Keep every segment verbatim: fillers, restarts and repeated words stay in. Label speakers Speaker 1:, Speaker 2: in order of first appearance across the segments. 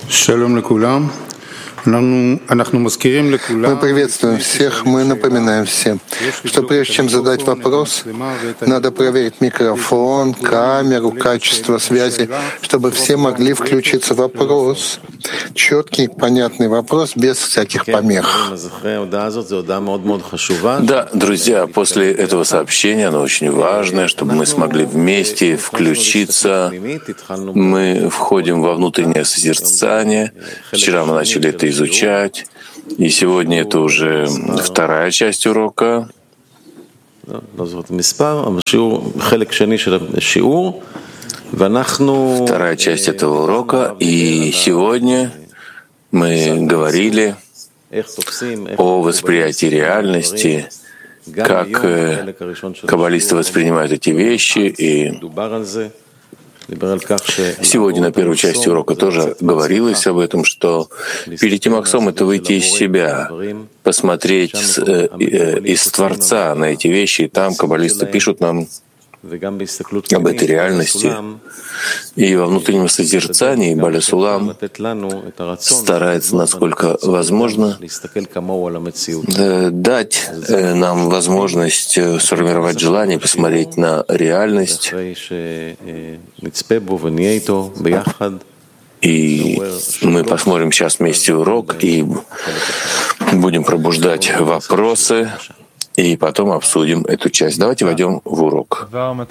Speaker 1: Шалом лекулам. Мы
Speaker 2: приветствуем всех, мы напоминаем всем, что прежде чем задать вопрос, надо проверить микрофон, камеру, качество связи, чтобы все могли включиться в вопрос. Четкий, понятный вопрос, без всяких помех.
Speaker 3: Да, друзья, после этого сообщения, оно очень важное, чтобы мы смогли вместе включиться. Мы входим во внутреннее созерцание. Вчера мы начали это изучать, и сегодня это уже вторая часть урока. Вторая часть этого урока, и сегодня мы говорили о восприятии реальности, как каббалисты воспринимают эти вещи, и сегодня на первой части урока тоже говорилось об этом, что перед тем аксом — это выйти из себя, посмотреть с, э, э, из Творца на эти вещи, и там каббалисты пишут нам об этой реальности. И во внутреннем созерцании Бааля Сулам старается, насколько возможно, дать нам возможность сформировать желание посмотреть на реальность. И мы посмотрим сейчас вместе урок и будем пробуждать вопросы, и потом обсудим эту часть. Давайте войдем в урок.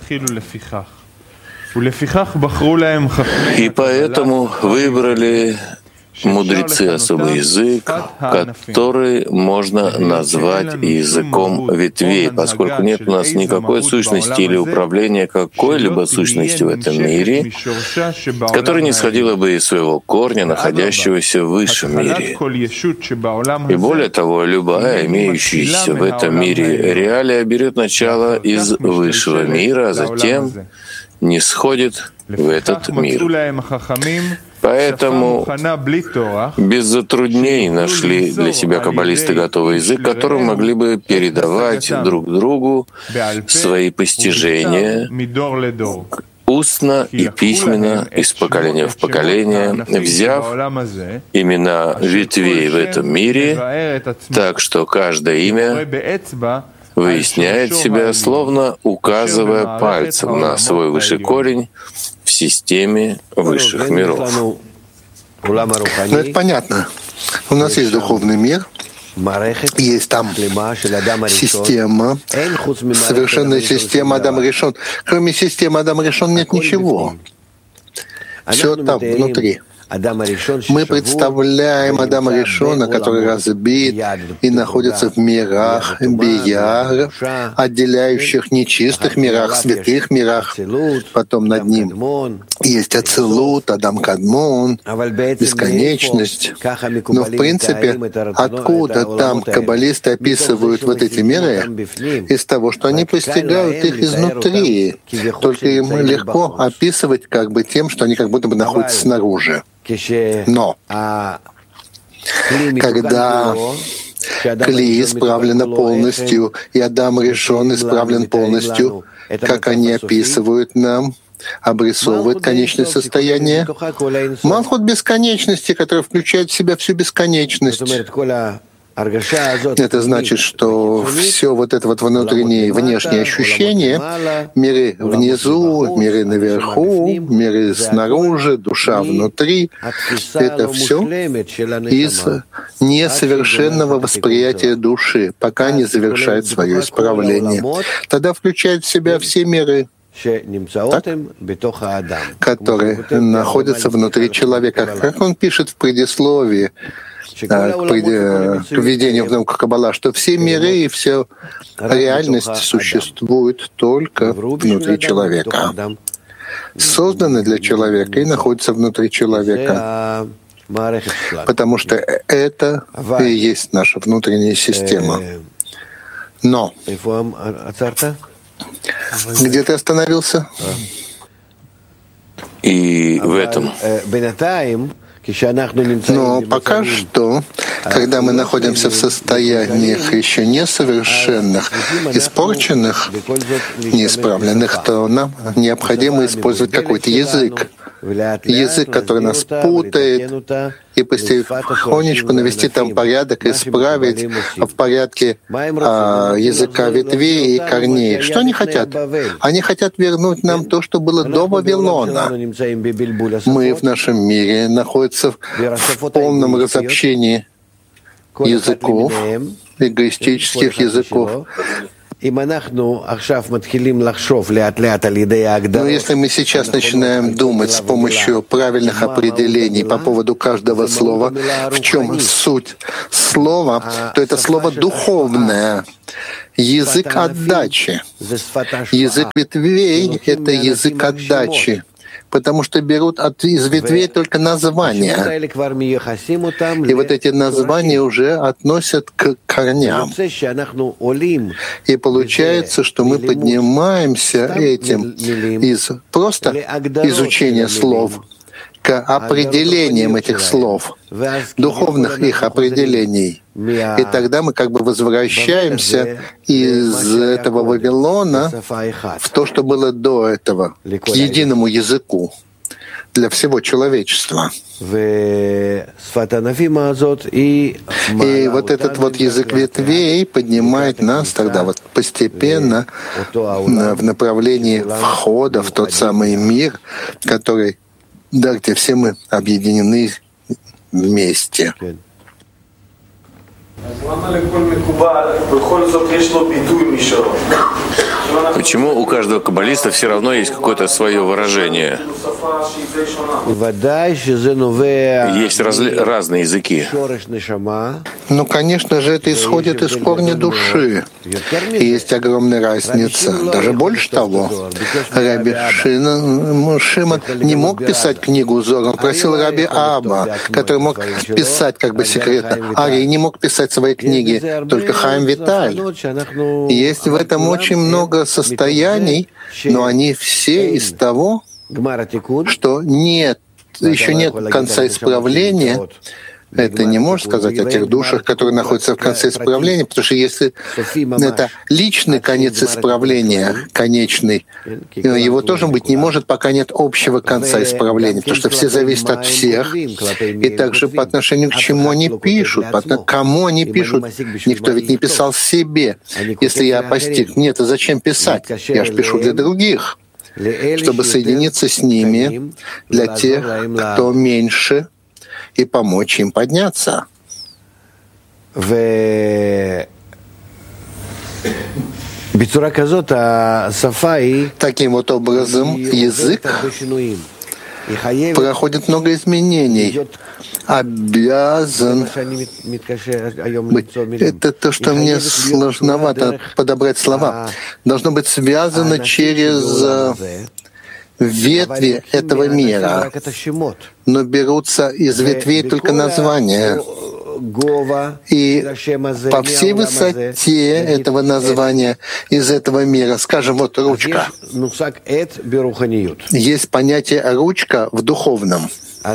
Speaker 3: И поэтому выбрали мудрецы особый язык, который можно назвать языком ветвей, поскольку нет у нас никакой сущности или управления какой-либо сущностью в этом мире, которая не исходила бы из своего корня, находящегося в высшем мире. И более того, любая имеющаяся в этом мире реалия берет начало из высшего мира, а затем не сходит в этот мир. Поэтому без затруднений нашли для себя каббалисты готовый язык, которым могли бы передавать друг другу свои постижения устно и письменно, из поколения в поколение, взяв имена ветвей в этом мире, так что каждое имя выясняет себя, словно указывая пальцем на свой высший корень в системе высших миров.
Speaker 2: Ну, это понятно. У нас есть духовный мир, есть там система, совершенная система Адам Ришон. Кроме системы Адам Ришон нет ничего. Все там, внутри. Мы представляем Адама Ришона, который разбит и находится в мирах, бияр, отделяющих нечистых мирах, святых мирах. Потом над ним есть Ацилут, Адам Кадмон, бесконечность. Но в принципе, откуда там каббалисты описывают вот эти миры? Из того, что они постигают их изнутри. Только им легко описывать как бы тем, что они как будто бы находятся снаружи. Но когда Кли исправлена полностью, и Адам Ришон исправлен полностью, как они описывают нам, обрисовывают конечное состояние, Малхут бесконечности, которая включает в себя всю бесконечность. Это значит, что все вот это вот внутреннее и внешнее ощущение, миры внизу, миры наверху, миры снаружи, душа внутри, это все из несовершенного восприятия души, пока не завершает свое исправление. Тогда включает в себя все миры, так, которые находятся внутри человека. Как он пишет в предисловии к введению в науку Каббала, что все миры и вся реальность существуют только внутри человека, созданы для человека и находятся внутри человека, потому что это и есть наша внутренняя система. Но где ты остановился?
Speaker 3: И в этом.
Speaker 2: Но пока что, когда мы находимся в состояниях еще несовершенных, испорченных, неисправленных, то нам необходимо использовать какой-то язык, язык, который нас путает, и потихонечку навести там порядок, исправить в порядке а, языка ветвей и корней. Что они хотят? Они хотят вернуть нам то, что было до Вавилона. Мы в нашем мире находимся в полном разобщении языков, эгоистических языков. Но если мы сейчас начинаем думать с помощью правильных определений по поводу каждого слова, в чем суть слова, то это слово духовное, язык отдачи. Язык ветвей — это язык отдачи, потому что берут от, из ветвей только названия. И вот эти названия уже относят к корням. И получается, что мы поднимаемся этим из просто изучения слов к определениям этих слов, духовных их определений. И тогда мы как бы возвращаемся из этого Вавилона в то, что было до этого, к единому языку для всего человечества. И вот этот вот язык ветвей поднимает нас тогда вот постепенно в направлении входа в тот самый мир, который, да, где все мы объединены вместе.
Speaker 3: Почему у каждого каббалиста все равно есть какое-то свое выражение? Есть разли- разные языки.
Speaker 2: Ну, конечно же, это исходит из корня души. И есть огромная разница. Даже больше того, Раби Шимон не мог писать книгу Зор. Он просил Раби Аба, который мог писать как бы секретно. Арий не мог писать свои книги, только Хаим Виталь. Есть в этом очень много состояний, но они все из того, что нет, еще нет конца исправления. Это не может сказать о тех душах, которые находятся в конце исправления, потому что если это личный конец исправления, конечный, его тоже быть не может, пока нет общего конца исправления, потому что все зависят от всех, и также по отношению к чему они пишут, по кому они пишут. Никто ведь не писал себе. Если я постиг, нет, а зачем писать? Я же пишу для других, чтобы соединиться с ними, для тех, кто меньше, и помочь им подняться. Таким вот образом язык проходит много изменений. Обязан быть. Это то, что мне сложновато подобрать слова. Должно быть связано через ветви этого мира, но берутся из ветвей только названия. И по всей высоте этого названия из этого мира, скажем, вот ручка, есть понятие ручка в духовном.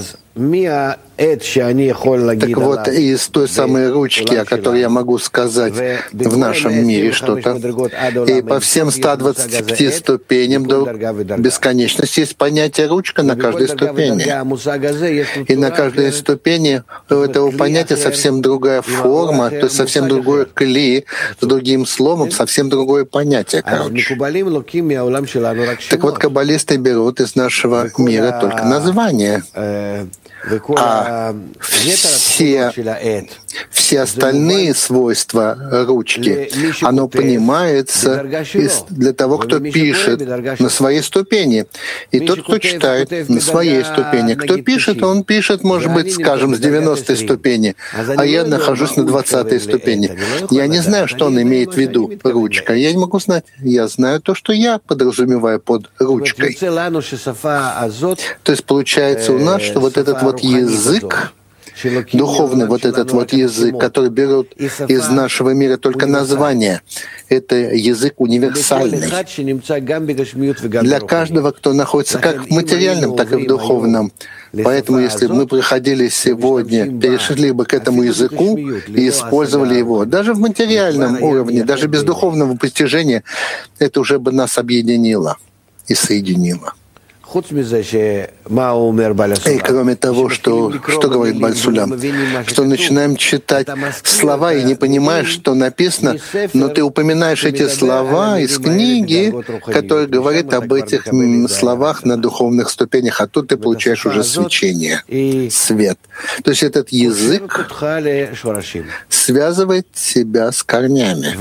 Speaker 2: Так вот, из той самой ручки, о которой я могу сказать в нашем мире что-то, и по всем ста двадцати пяти ступеням до бесконечности есть понятие ручка на каждой ступени. И на каждой ступени у этого понятия совсем другая форма, то есть совсем другой кли, с другим словом, совсем другое понятие, короче. Так вот, каббалисты берут из нашего мира только название. А все, все остальные свойства ручки, оно понимается из, для того, кто пишет на своей ступени. И тот, кто читает на своей ступени. Кто пишет, он пишет, может быть, скажем, с девяностой ступени, а я нахожусь на двадцатой ступени. Я не знаю, что он имеет в виду, ручка. Я не могу знать. Я знаю то, что я подразумеваю под ручкой. То есть получается у нас, что вот этот вот язык, духовный вот этот вот язык, который берут из нашего мира только название, это язык универсальный. Для каждого, кто находится как в материальном, так и в духовном. Поэтому, если бы мы приходили сегодня, перешли бы к этому языку и использовали его, даже в материальном уровне, даже без духовного постижения, это уже бы нас объединило и соединило. И кроме того, что, что говорит Бааль Сулям, что начинаем читать слова и не понимаешь, что написано, но ты упоминаешь эти слова из книги, которая говорит об этих словах на духовных ступенях, а тут ты получаешь уже свечение, свет. То есть этот язык связывает себя с корнями.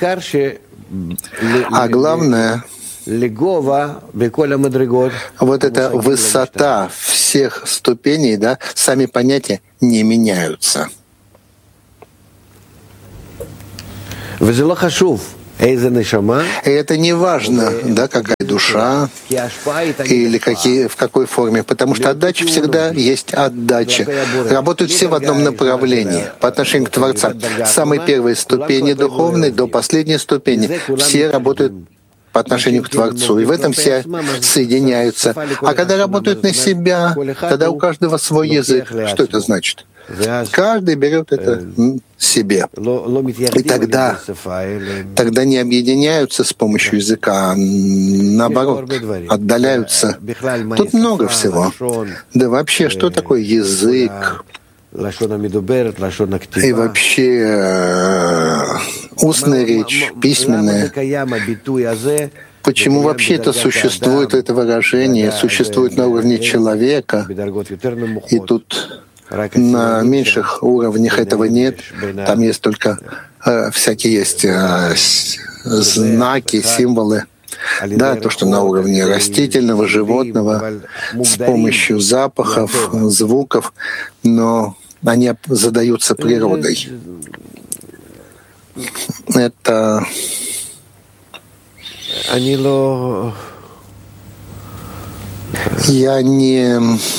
Speaker 2: А главное, вот эта высота всех ступеней, да, сами понятия не меняются. И это не важно, да, какая душа или какие, в какой форме, потому что отдача всегда есть отдача. Работают все в одном направлении по отношению к Творцу. С самой первой ступени духовной до последней ступени все работают по отношению к Творцу, и в этом все соединяются. А когда работают на себя, тогда у каждого свой язык. Что это значит? Каждый берет это себе. И тогда, тогда не объединяются с помощью языка, а наоборот, отдаляются. Тут много всего. Да вообще, что такое язык? И вообще устная речь, письменная. Почему вообще это существует, это выражение, существует на уровне человека, и тут на меньших уровнях этого нет, там есть только э, всякие есть э, знаки, символы. Да, то, что на уровне растительного, животного, с помощью запахов, звуков, но они задаются природой. Это... Я не...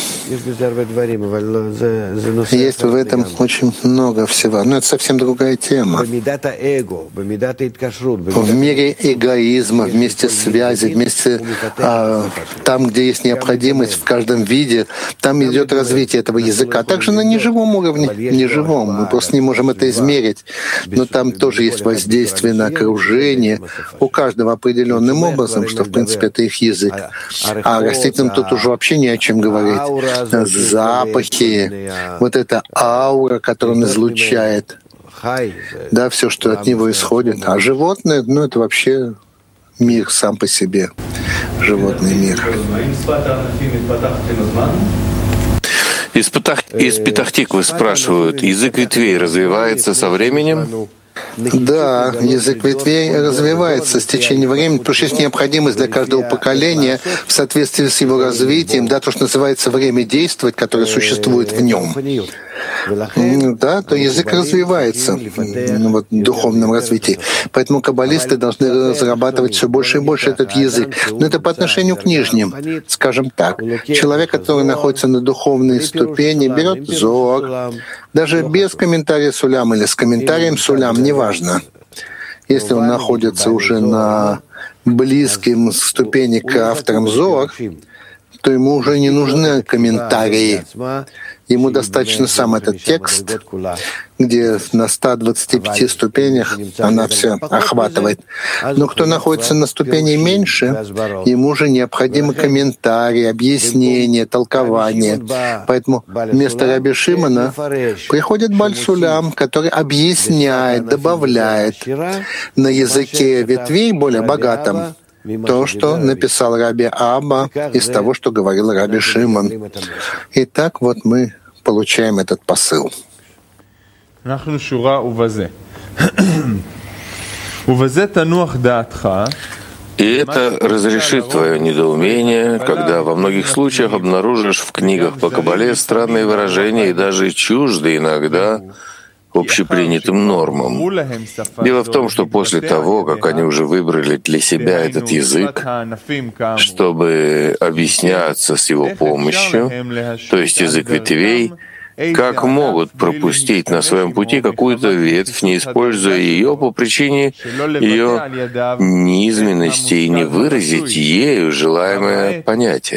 Speaker 2: Есть в этом очень много всего. Но это совсем другая тема. В мире эгоизма, вместе связи, вместе а, там, где есть необходимость в каждом виде, там идет развитие этого языка. А также на неживом уровне, неживом, мы просто не можем это измерить, но там тоже есть воздействие на окружение у каждого определенным образом, что в принципе это их язык. А растительным тут уже вообще не о чем говорить. Запахи, вот эта аура, которую он излучает, да, все, что от него исходит. А животное, ну, это вообще мир сам по себе, животный мир.
Speaker 3: Из, Патах... Из Петах-Тиквы спрашивают, язык ветвей развивается со временем?
Speaker 2: Да, язык ветвей развивается с течением времени, потому что есть необходимость для каждого поколения в соответствии с его развитием, да, то, что называется время действовать, которое существует в нем. Да, то язык развивается вот, в духовном развитии. Поэтому каббалисты должны разрабатывать все больше и больше этот язык. Но это по отношению к нижним. Скажем так, человек, который находится на духовной ступени, берет Зоар, даже без комментария Сулям или с комментарием Сулям, неважно. Если он находится уже на близком ступени к авторам Зоар, то ему уже не нужны комментарии. Ему достаточно сам этот текст, где на ста двадцати пяти ступенях она все охватывает. Но кто находится на ступени меньше, ему уже необходимы комментарии, объяснения, толкования. Поэтому вместо Раби Шимона приходит Бааль Сулям, который объясняет, добавляет на языке ветвей более богатом то, что написал Раби Абба из того, что говорил Раби Шимон. И так вот мы получаем этот посыл.
Speaker 3: И это разрешит твое недоумение, когда во многих случаях обнаружишь в книгах по Кабале странные выражения и даже чуждые иногда общепринятым нормам. Дело в том, что после того, как они уже выбрали для себя этот язык, чтобы объясняться с его помощью, то есть язык ветвей, как могут пропустить на своем пути какую-то ветвь, не используя ее по причине ее низменности и не выразить ею желаемое понятие?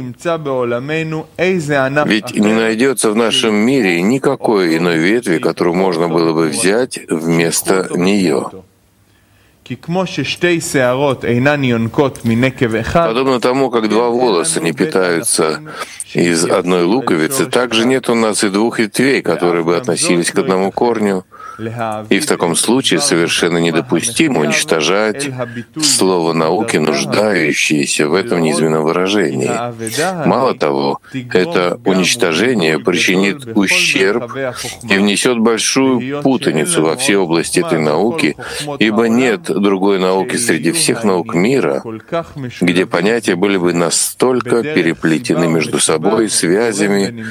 Speaker 3: Ведь не найдется в нашем мире никакой иной ветви, которую можно было бы взять вместо нее. Подобно тому, как два волоса не питаются из одной луковицы, также нет у нас и двух ветвей, которые бы относились к одному корню. И в таком случае совершенно недопустимо уничтожать слово науки, нуждающееся в этом низменном выражении. Мало того, это уничтожение причинит ущерб и внесет большую путаницу во все области этой науки, ибо нет другой науки среди всех наук мира, где понятия были бы настолько переплетены между собой связями,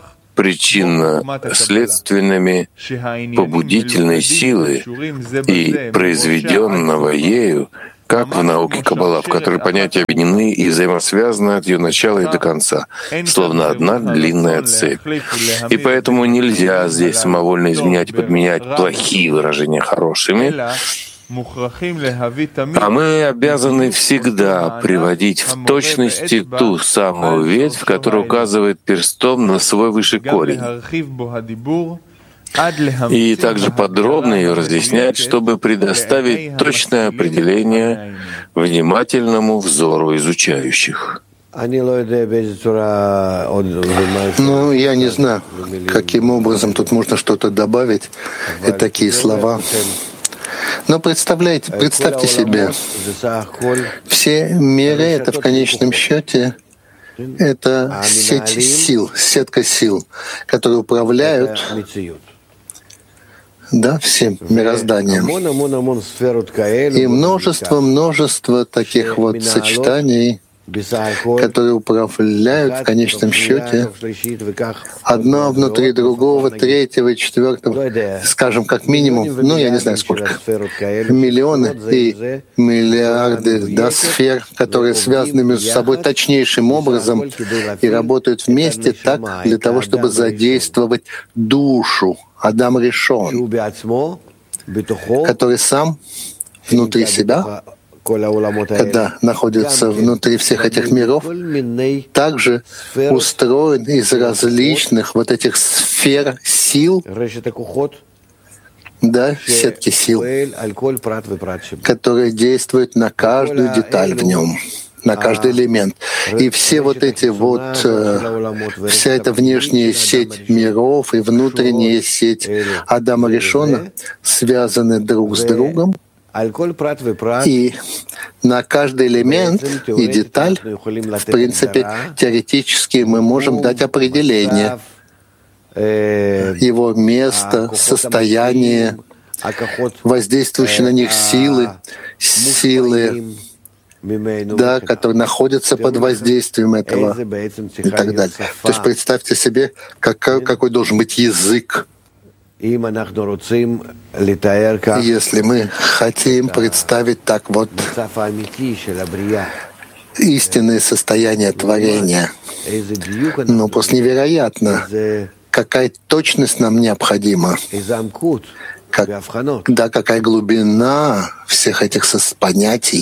Speaker 3: причинно-следственными, побудительной силы и произведенного ею, как в науке Каббала, в которой понятия объединены и взаимосвязаны от ее начала и до конца, словно одна длинная цепь. И поэтому нельзя здесь самовольно изменять и подменять плохие выражения хорошими, а мы обязаны всегда приводить в точности ту самую ветвь, которая указывает перстом на свой высший корень, и также подробно ее разъяснять, чтобы предоставить точное определение внимательному взору изучающих.
Speaker 2: Ну, я не знаю, каким образом тут можно что-то добавить, и такие слова. Но представляете, представьте себе, все миры — это в конечном счете это сеть сил, сетка сил, которые управляют, да, всем мирозданием. И множество, множество таких вот сочетаний, которые управляют в конечном счете одно внутри другого, третьего и четвертого, скажем, как минимум, ну, я не знаю сколько, миллионы и миллиарды, да, сфер, которые связаны между собой точнейшим образом и работают вместе так для того, чтобы задействовать душу, Адам Ришон, который сам внутри себя, когда находится внутри всех этих миров, также устроен из различных вот этих сфер сил, да, сетки сил, которые действуют на каждую деталь в нем, на каждый элемент. И все вот эти вот, вся эта внешняя сеть миров и внутренняя сеть Адама Ришона связаны друг с другом, и на каждый элемент и деталь, в принципе, теоретически мы можем дать определение его места, состояние, воздействующие на них силы, силы, да, которые находятся под воздействием этого и так далее. То есть представьте себе, какой, какой должен быть язык. Если мы хотим представить так вот истинное состояние творения, ну, просто невероятно, какая точность нам необходима, как, да, какая глубина всех этих понятий.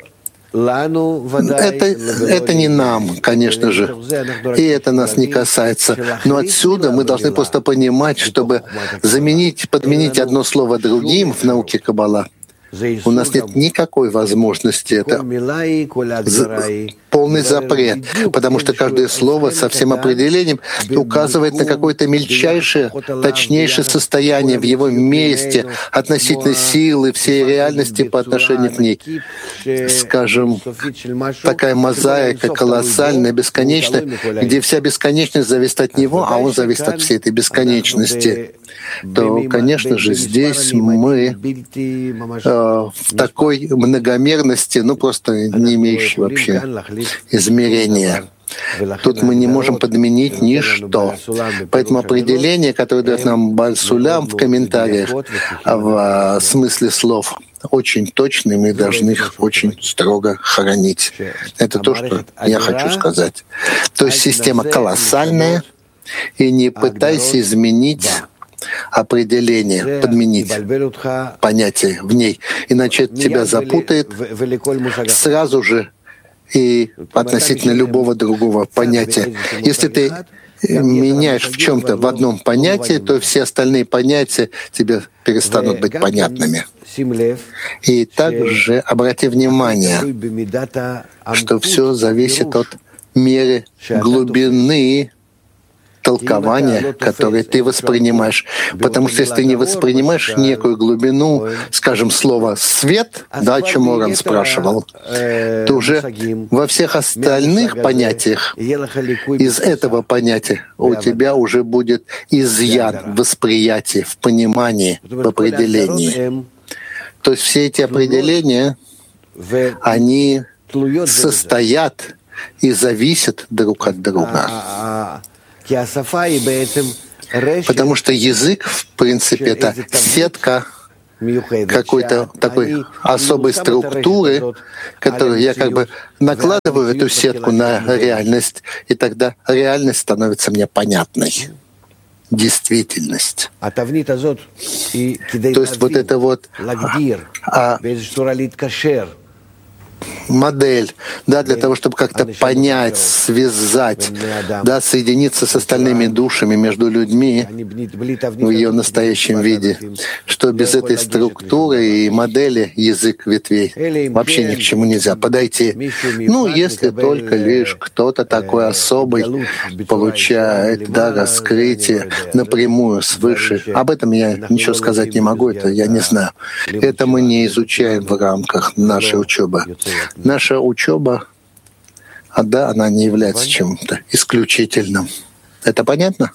Speaker 2: Это, это не нам, конечно же, и это нас не касается. Но отсюда мы должны просто понимать, чтобы заменить, подменить одно слово другим в науке Каббала, у нас нет никакой возможности. Это полный запрет, потому что каждое слово со всем определением указывает на какое-то мельчайшее, точнейшее состояние в его месте относительно силы, всей реальности по отношению к ней. Скажем, такая мозаика колоссальная, бесконечная, где вся бесконечность зависит от него, а он зависит от всей этой бесконечности. То, конечно же, здесь мы э, в такой многомерности, ну просто не имеющей вообще измерения. Тут мы не можем подменить ничто. Поэтому определение, которое дает нам Бааль Сулам в комментариях, в смысле слов, очень точные, мы должны их очень строго хранить. Это то, что я хочу сказать. То есть система колоссальная, и не пытайся изменить определение, подменить понятие в ней, иначе это тебя запутает сразу же и относительно любого другого понятия. Если ты меняешь в чем-то в одном понятии, то все остальные понятия тебе перестанут быть понятными. И также обрати внимание, что все зависит от меры глубины толкования, которое ты воспринимаешь. Потому что если ты не воспринимаешь некую глубину, скажем, слово «свет», да, о чем Оран спрашивал, то уже во всех остальных понятиях из этого понятия у тебя уже будет изъян в восприятии, в понимании, в определении. То есть все эти определения, они состоят и зависят друг от друга. Потому что язык, в принципе, это сетка какой-то такой особой структуры, которую я как бы накладываю эту сетку на реальность, и тогда реальность становится мне понятной. Действительность. То есть вот это вот а, модель, да, для того, чтобы как-то понять, связать, да, соединиться с остальными душами между людьми в ее настоящем виде, что без этой структуры и модели язык ветвей вообще ни к чему нельзя подойти. Ну, если только лишь кто-то такой особый получает, да, раскрытие напрямую свыше. Об этом я ничего сказать не могу, это я не знаю. Это мы не изучаем в рамках нашей учебы. Наша учеба, а да, она не является чем-то исключительным. Это понятно?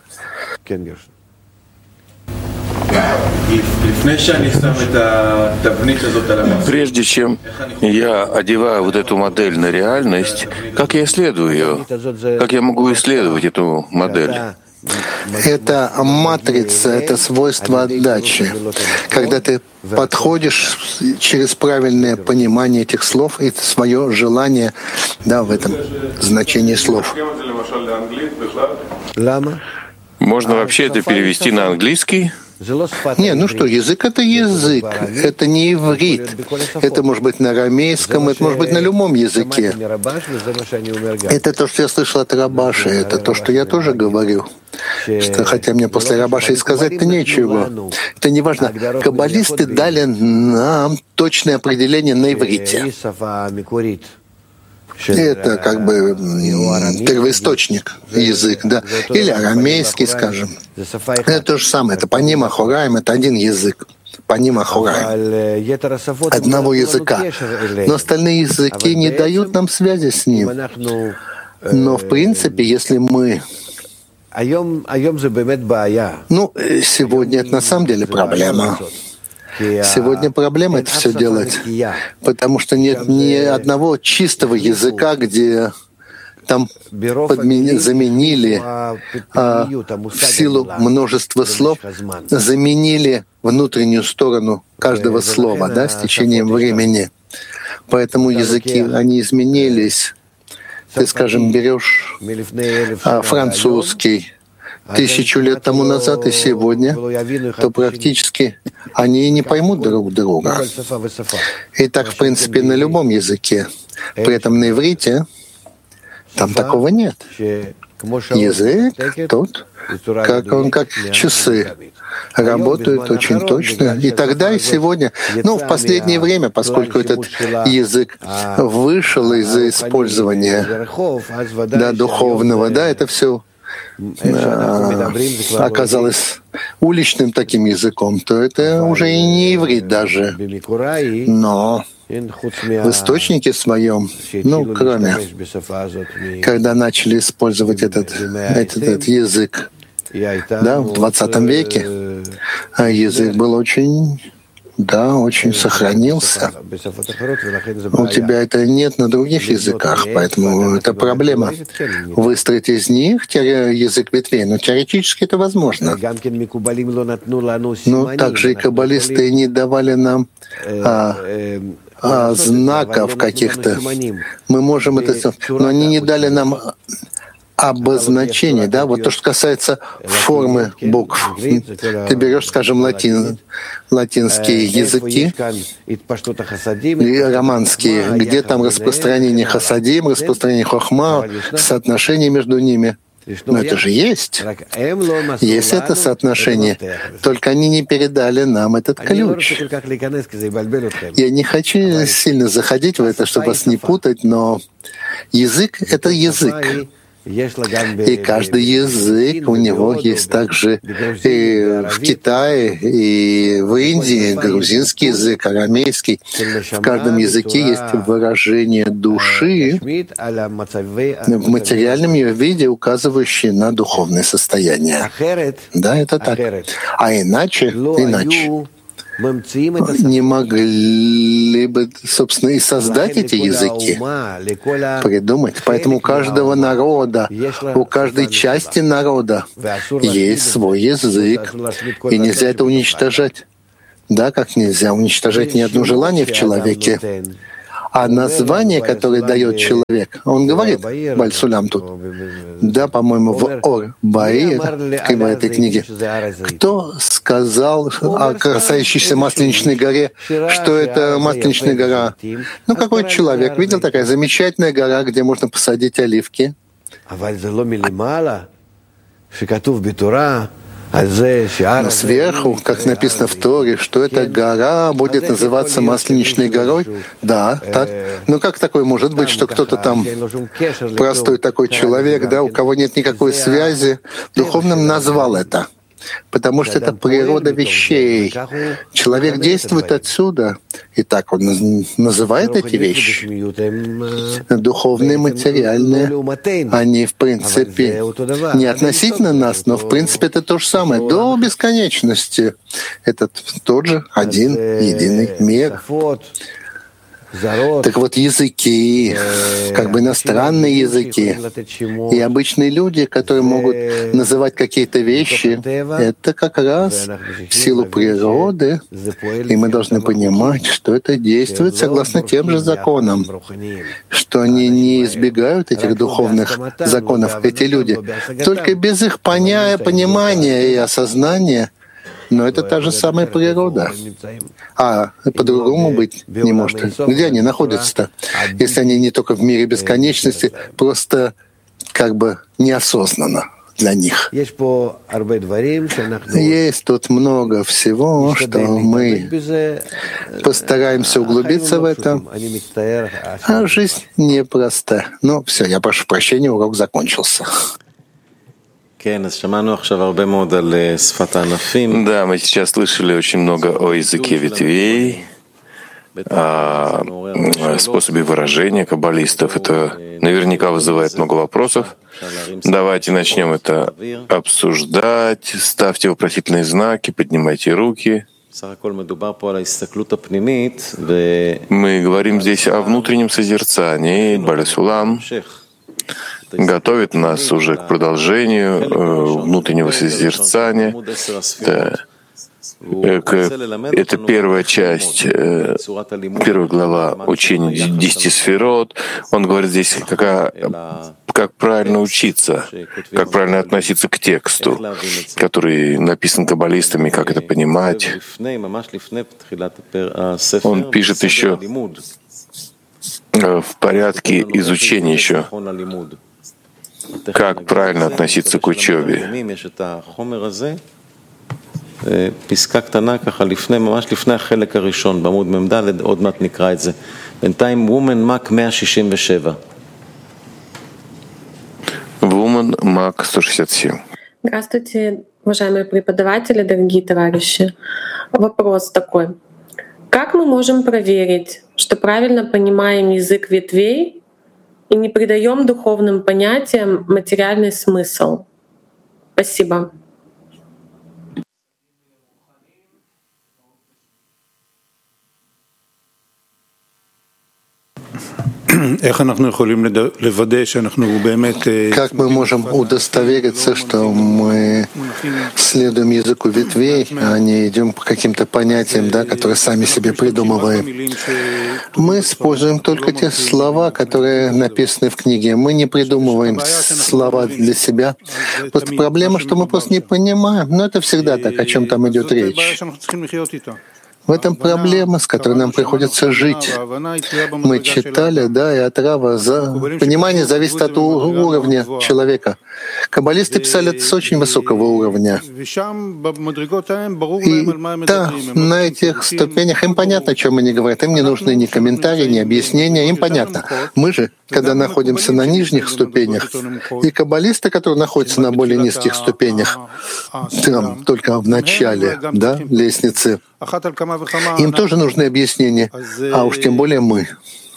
Speaker 3: Прежде чем я одеваю вот эту модель на реальность, как я исследую ее? Как я могу исследовать эту модель?
Speaker 2: Это матрица, это свойство отдачи. Когда ты подходишь через правильное понимание этих слов и свое желание, да, в этом значении слов.
Speaker 3: Можно вообще это перевести на английский?
Speaker 2: Не, ну что, язык — это язык, это не иврит. Это может быть на арамейском, это может быть на любом языке. Это то, что я слышал от Рабаши, это то, что я тоже говорю. Что, хотя мне после Рабаши и сказать-то нечего. Это не важно. Каббалисты дали нам точное определение на иврите. Это как бы первоисточник, язык, да, или арамейский, скажем. Это то же самое, это паним ахураим, это один язык, паним ахураим, одного языка. Но остальные языки не дают нам связи с ним. Но в принципе, если мы... Ну, сегодня это на самом деле проблема. Сегодня проблема это все делать, потому что нет ни одного чистого языка, где там подмени, заменили а, в силу множества слов, заменили внутреннюю сторону каждого слова, да, с течением времени. Поэтому языки, они изменились. Ты, скажем, берешь а, французский тысячу лет тому назад и сегодня, то практически они не поймут друг друга. И так, в принципе, на любом языке. При этом на иврите там такого нет. Язык тот, как он, как часы, работают очень точно. И тогда, и сегодня. Ну, в последнее время, поскольку этот язык вышел из-за использования, да, духовного, да, это все оказалось уличным таким языком, то это уже и не иврит даже. Но в источнике своем, ну, кроме, когда начали использовать этот, этот, этот язык, да, в двадцатом веке, язык был очень... Да, очень сохранился. У тебя это нет на других языках, поэтому это проблема. Выстроить из них язык ветвей, но теоретически это возможно. Но также и каббалисты не давали нам а, а, знаков каких-то. Мы можем это... Но они не дали нам обозначений, да, вот то, что касается формы букв. Ты берешь, скажем, латин, латинские языки и романские, где там распространение хасадим, распространение хохма, соотношение между ними. Но это же есть. Есть это соотношение. Только они не передали нам этот ключ. Я не хочу сильно заходить в это, чтобы вас не путать, но язык — это язык. И каждый язык, у него есть также и в Китае, и в Индии грузинский язык, арамейский. В каждом языке есть выражение души в материальном ее виде, указывающее на духовное состояние. Да, это так. А иначе, иначе. Не могли бы, собственно, и создать эти языки, придумать. Поэтому у каждого народа, у каждой части народа есть свой язык, и нельзя это уничтожать. Да, как нельзя уничтожать ни одно желание в человеке. А название, которое дает человек, он говорит, Баль-Сулам тут, да, по-моему, в Ор-Баир, как бы этой книге, кто сказал о касающейся Масленичной горе, что это Масленичная гора? Ну, какой человек видел такая замечательная гора, где можно посадить оливки? Но сверху, как написано в Торе, что эта гора будет называться Масленичной горой, да, так. Но как такое может быть, что кто-то там, простой такой человек, да, у кого нет никакой связи, духовным назвал это? Потому что это природа вещей. Человек действует отсюда, и так он называет эти вещи. Духовные, материальные, они в принципе не относительно нас, но в принципе это то же самое. До бесконечности это тот же один единый мир. Так вот, языки, как бы иностранные языки, и обычные люди, которые могут называть какие-то вещи, это как раз в силу природы, и мы должны понимать, что это действует согласно тем же законам, что они не избегают этих духовных законов, эти люди, только без их поня- понимания и осознания. Но это та же самая природа. А по-другому быть не может. Где они находятся-то? Если они не только в мире бесконечности, просто как бы неосознанно для них. Есть тут много всего, что мы постараемся углубиться в это. А жизнь непроста. Ну, все, я прошу прощения, урок закончился.
Speaker 3: Да, мы сейчас слышали очень много о языке ветвей, о способе выражения каббалистов. Это наверняка вызывает много вопросов. Давайте начнем это обсуждать. Ставьте вопросительные знаки, поднимайте руки. Мы говорим здесь о внутреннем созерцании. Баль-Сулам готовит нас уже к продолжению э, внутреннего созерцания. Да. Это первая часть, э, первая глава учения десяти сферот. Он говорит здесь, как, как правильно учиться, как правильно относиться к тексту, который написан каббалистами, как это понимать. Он пишет еще в порядке изучения еще, как правильно относиться к учебе.
Speaker 4: פסקה קטנה ככה לפני, ממש לפני החלק הראשון, בעמוד ממד', עוד מעט נקרא את זה. בינתיים וומן מק מאה שישים ושבע.
Speaker 3: Woman Мак сто шестьдесят семь.
Speaker 5: Здравствуйте, уважаемые преподаватели, дорогие товарищи. Вопрос такой. Как мы можем проверить, что правильно понимаем язык ветвей и не придаем духовным понятиям материальный смысл? Спасибо.
Speaker 1: Как
Speaker 2: мы можем удостовериться, что мы следуем языку ветвей, а не идем по каким-то понятиям, да, которые сами себе придумываем? Мы используем только те слова, которые написаны в книге. Мы не придумываем слова для себя. Просто проблема, что мы просто не понимаем. Но это всегда так, о чем там идет речь. В этом проблема, с которой нам приходится жить. Мы читали, да, и от Рава, за... понимание зависит от уровня человека. Каббалисты писали это с очень высокого уровня. И да, на этих ступенях им понятно, о чем они говорят. Им не нужны ни комментарии, ни объяснения. Им понятно. Мы же, когда находимся на нижних ступенях, и каббалисты, которые находятся на более низких ступенях, там только в начале, да, лестницы, им тоже нужны объяснения, а уж тем более мы.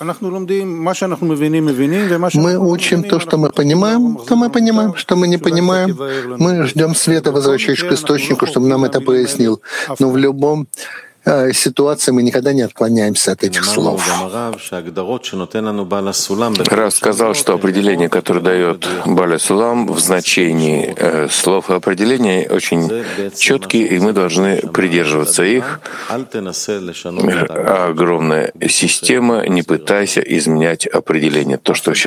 Speaker 2: Мы учим то, что мы понимаем, то мы понимаем, что мы не понимаем. Мы ждем света, возвращающегося к источнику, чтобы нам это прояснил. Но в любом э, ситуации мы никогда не отклоняемся от этих слов.
Speaker 3: Рав сказал, что определение, которое дает Баля Сулам в значении э, слов и определений, очень четкие, и мы должны придерживаться их. Огромная система, не пытайся изменять определение. То, что